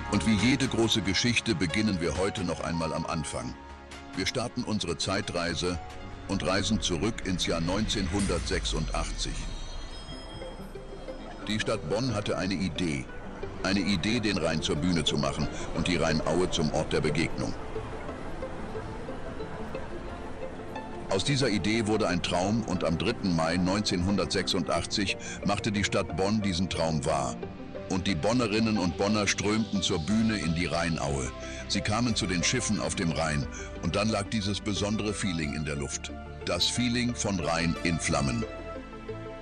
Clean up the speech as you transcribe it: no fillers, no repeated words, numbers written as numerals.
Und wie jede große Geschichte beginnen wir heute noch einmal am Anfang. Wir starten unsere Zeitreise und reisen zurück ins Jahr 1986. Die Stadt Bonn hatte eine Idee, den Rhein zur Bühne zu machen und die Rheinaue zum Ort der Begegnung. Aus dieser Idee wurde ein Traum und am 3. Mai 1986 machte die Stadt Bonn diesen Traum wahr. Und die Bonnerinnen und Bonner strömten zur Bühne in die Rheinaue. Sie kamen zu den Schiffen auf dem Rhein und dann lag dieses besondere Feeling in der Luft. Das Feeling von Rhein in Flammen.